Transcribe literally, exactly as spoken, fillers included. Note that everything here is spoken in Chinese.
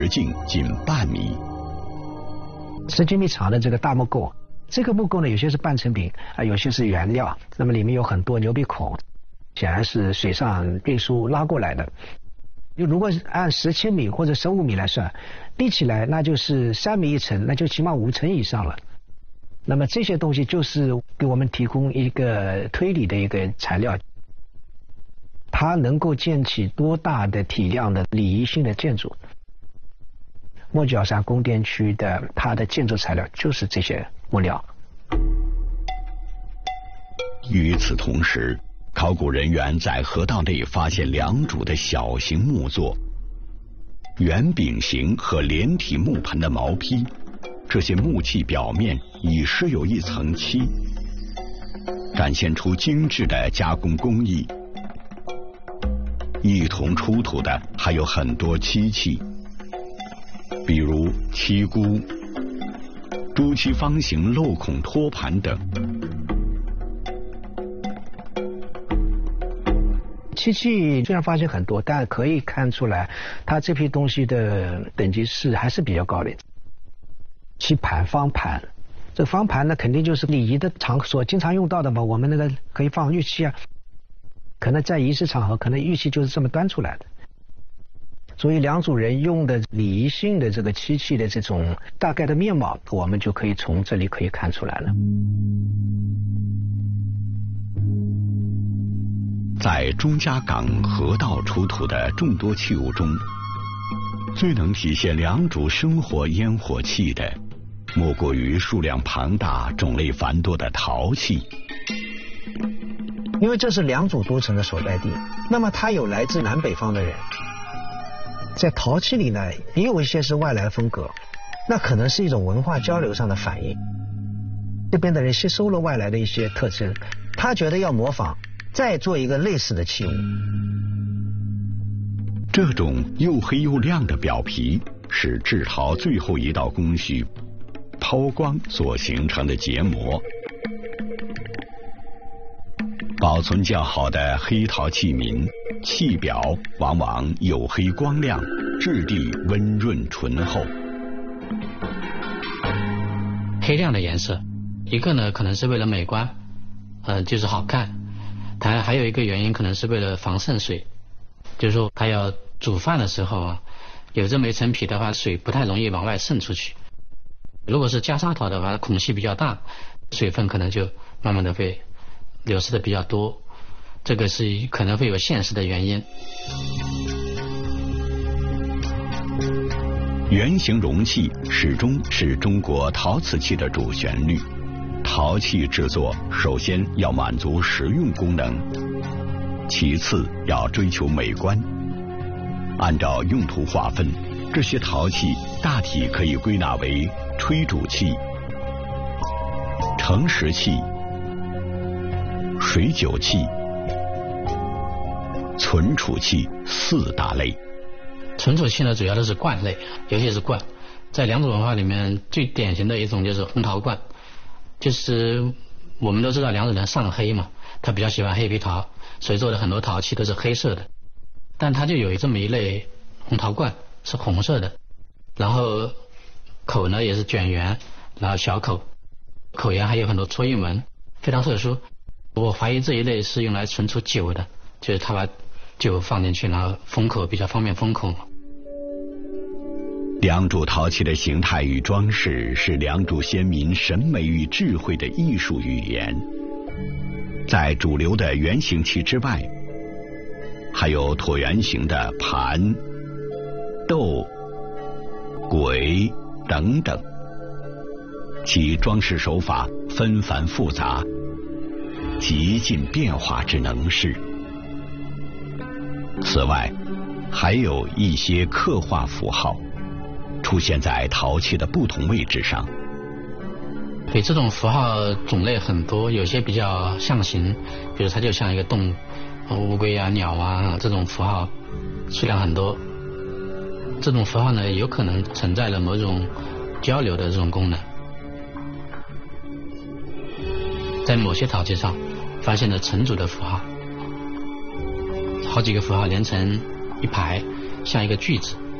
直径仅半米。 十几米长的这个大木构，这个木构呢，有些是半成品啊，有些是原料，那么里面有很多牛鼻孔，显然是水上运输拉过来的。就如果是按十千米或者十五米来算，立起来那就是三米一层，那就起码五层以上了。那么这些东西就是给我们提供一个推理的一个材料，它能够建起多大的体量的礼仪性的建筑。莫角山宫殿区的它的建筑材料就是这些木料。 与此同时，考古人员在河道内发现两组的小型木座、圆饼形和连体木盆的毛坯，这些木器表面已施有一层漆，展现出精致的加工工艺。一同出土的还有很多漆器，比如漆箍、朱漆方形镂孔托盘等。 漆器虽然发现很多，但可以看出来它这批东西的等级是还是比较高的。漆盘、方盘，这方盘呢肯定就是礼仪的场所经常用到的嘛，我们那个可以放玉器啊，可能在仪式场合，可能玉器就是这么端出来的。所以两组人用的礼仪性的这个漆器的这种大概的面貌，我们就可以从这里可以看出来了。 在钟家港河道出土的众多器物中，最能体现良渚生活烟火气的，莫过于数量庞大、种类繁多的陶器。 因为这是良渚都城的所在地，那么它有来自南北方的人，在陶器里呢，也有一些是外来风格，那可能是一种文化交流上的反应。这边的人吸收了外来的一些特征，他觉得要模仿，再做一个类似的器物。 这种又黑又亮的表皮是制陶最后一道工序抛光所形成的结膜。保存较好的黑陶器皿，器表往往黝黑光亮，质地温润醇厚。 黑亮的颜色，一个呢可能是为了美观，呃，就是好看。它还有一个原因可能是为了防渗水，就是说它要煮饭的时候啊，有这么一层皮的话，水不太容易往外渗出去。如果是袈裟陶的话，孔隙比较大，水分可能就慢慢的会流失的比较多，这个是可能会有现实的原因。 圆形容器始终是中国陶瓷器的主旋律。陶器制作首先要满足实用功能，其次要追求美观。按照用途划分，这些陶器大体可以归纳为吹煮器、盛食器、水酒器、存储器四大类。 存储器呢，主要都是罐类，尤其是罐。在良渚文化里面，最典型的一种就是红陶罐。就是我们都知道良渚人上黑嘛，他比较喜欢黑皮陶，所以做的很多陶器都是黑色的。但它就有这么一类红陶罐是红色的，然后口呢也是卷圆，然后小口，口沿还有很多戳印纹，非常特殊。我怀疑这一类是用来存储酒的，就是他把酒放进去，然后封口比较方便封口。 良渚陶器的形态与装饰是良渚先民审美与智慧的艺术语言。在主流的圆形器之外，还有椭圆形的盘、斗、簋等等，其装饰手法纷繁复杂，极尽变化之能事。此外，还有一些刻画符号出现在陶器的不同位置上。 对，这种符号种类很多，有些比较象形，比如它就像一个动物，乌龟啊、鸟啊，这种符号数量很多。这种符号呢，有可能存在了某种交流的这种功能。在某些陶器上发现了成组的符号，好几个符号连成一排，像一个句子。